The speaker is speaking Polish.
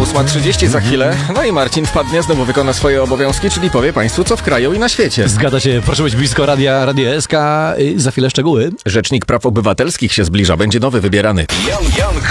8:30 za chwilę. No i Marcin wpadnie, znowu wykona swoje obowiązki, czyli powie państwu, co w kraju i na świecie. Zgadza się, proszę być blisko Radio SK. Za chwilę szczegóły. Rzecznik Praw Obywatelskich się zbliża, będzie nowy wybierany.